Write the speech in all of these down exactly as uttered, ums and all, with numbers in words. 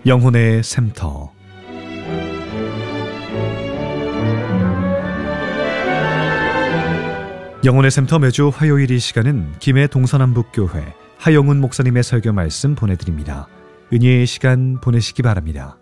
영혼의 샘터. 영혼의 샘터 매주 화요일 이 시간은 김해 동서남북교회 하영훈 목사님의 설교 말씀 보내드립니다. 은혜의 시간 보내시기 바랍니다.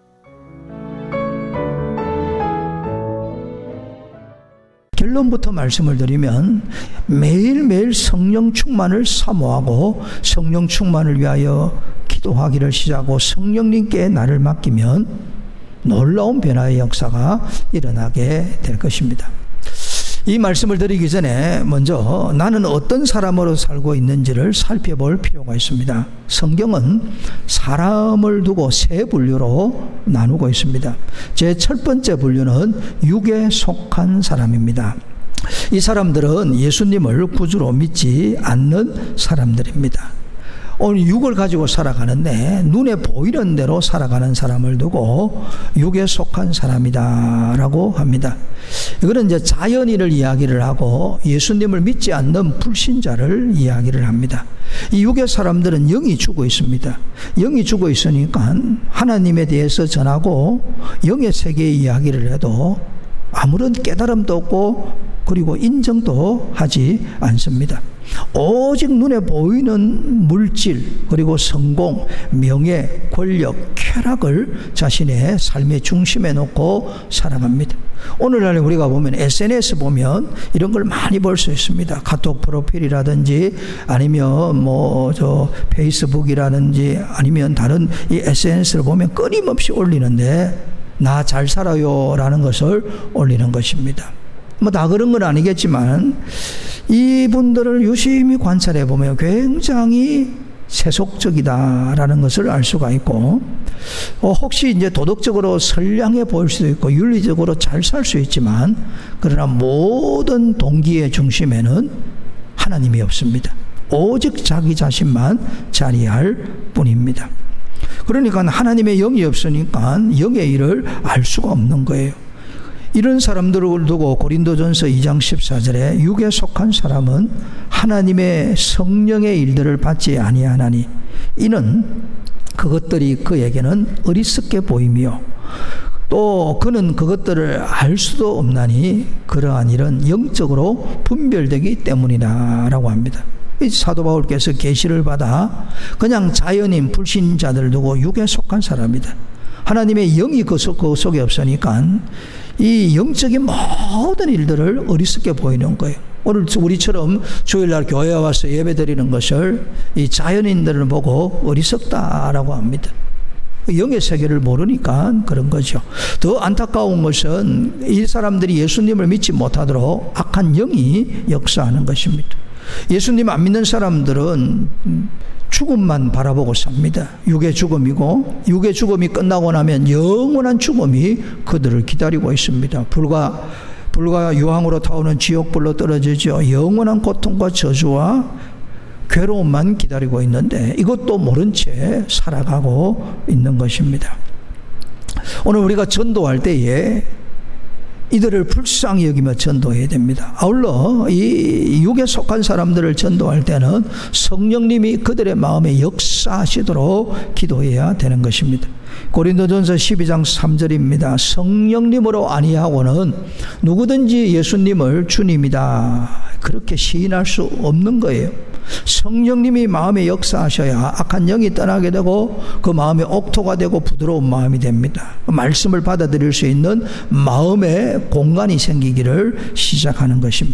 결론부터 말씀을 드리면 매일매일 성령 충만을 사모하고 성령 충만을 위하여 기도하기를 시작하고 성령님께 나를 맡기면 놀라운 변화의 역사가 일어나게 될 것입니다. 이 말씀을 드리기 전에 먼저 나는 어떤 사람으로 살고 있는지를 살펴볼 필요가 있습니다. 성경은 사람을 두고 세 분류로 나누고 있습니다. 제 첫 번째 분류는 육에 속한 사람입니다. 이 사람들은 예수님을 구주로 믿지 않는 사람들입니다. 오늘 육을 가지고 살아가는데 눈에 보이는 대로 살아가는 사람을 두고 육에 속한 사람이다 라고 합니다. 이거는 이제 자연인을 이야기를 하고 예수님을 믿지 않는 불신자를 이야기를 합니다. 이 육의 사람들은 영이 죽어 있습니다. 영이 죽어 있으니까 하나님에 대해서 전하고 영의 세계의 이야기를 해도 아무런 깨달음도 없고 그리고 인정도 하지 않습니다. 오직 눈에 보이는 물질 그리고 성공, 명예, 권력, 쾌락을 자신의 삶의 중심에 놓고 살아갑니다. 오늘날 우리가 보면 에스엔에스 보면 이런 걸 많이 볼 수 있습니다. 카톡 프로필이라든지 아니면 뭐 저 페이스북이라든지 아니면 다른 이 에스엔에스를 보면 끊임없이 올리는데 나 잘 살아요 라는 것을 올리는 것입니다. 뭐 다 그런 건 아니겠지만 이분들을 유심히 관찰해 보면 굉장히 세속적이다라는 것을 알 수가 있고 어 혹시 이제 도덕적으로 선량해 보일 수도 있고 윤리적으로 잘 살 수 있지만 그러나 모든 동기의 중심에는 하나님이 없습니다. 오직 자기 자신만 자리할 뿐입니다. 그러니까 하나님의 영이 없으니까 영의 일을 알 수가 없는 거예요. 이런 사람들을 두고 고린도전서 이 장 십사 절에 육에 속한 사람은 하나님의 성령의 일들을 받지 아니하나니 이는 그것들이 그에게는 어리석게 보이며 또 그는 그것들을 알 수도 없나니 그러한 일은 영적으로 분별되기 때문이다 라고 합니다. 사도 바울께서 계시를 받아 그냥 자연인 불신자들 두고 육에 속한 사람이다. 하나님의 영이 그 속에 없으니까 이 영적인 모든 일들을 어리석게 보이는 거예요. 오늘 우리처럼 주일날 교회에 와서 예배 드리는 것을 이 자연인들을 보고 어리석다라고 합니다. 영의 세계를 모르니까 그런 거죠. 더 안타까운 것은 이 사람들이 예수님을 믿지 못하도록 악한 영이 역사하는 것입니다. 예수님 안 믿는 사람들은 죽음만 바라보고 삽니다. 육의 죽음이고 육의 죽음이 끝나고 나면 영원한 죽음이 그들을 기다리고 있습니다. 불과 불과 유황으로 타오는 지옥불로 떨어지죠. 영원한 고통과 저주와 괴로움만 기다리고 있는데 이것도 모른 채 살아가고 있는 것입니다. 오늘 우리가 전도할 때에 이들을 불쌍히 여기며 전도해야 됩니다. 아울러 이 육에 속한 사람들을 전도할 때는 성령님이 그들의 마음에 역사하시도록 기도해야 되는 것입니다. 고린도전서 십이 장 삼 절입니다. 성령님으로 아니하고는 누구든지 예수님을 주님이다 그렇게 시인할 수 없는 거예요. 성령님이 마음에 역사하셔야 악한 영이 떠나게 되고 그 마음에 옥토가 되고 부드러운 마음이 됩니다. 말씀을 받아들일 수 있는 마음의 공간이 생기기를 시작하는 것입니다.